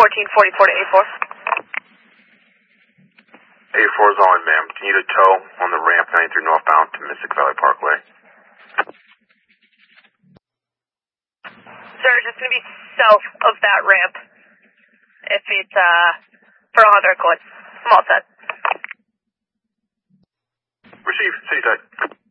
1444 to A4. A4 is on, ma'am. Can you tow on the ramp 93 northbound to Mystic Valley Parkway? Sir, it's going to be south of that ramp. If it's, for Honda Accord. I'm all set. Receive. City tight.